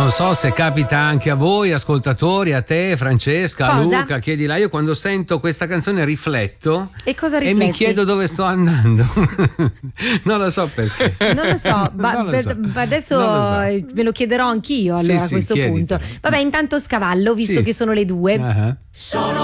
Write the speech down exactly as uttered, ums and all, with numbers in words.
Non so se capita anche a voi ascoltatori, a te Francesca, a Cosa? Luca, chiedila. Io quando sento questa canzone rifletto e, cosa e mi chiedo dove sto andando. Non lo so perché. Non lo so, ma Non lo per- so. adesso Non lo so. me lo chiederò anch'io allora Sì, a sì, questo chieditelo. punto. Vabbè, intanto scavallo, visto Sì. che sono le due. Ah. Sono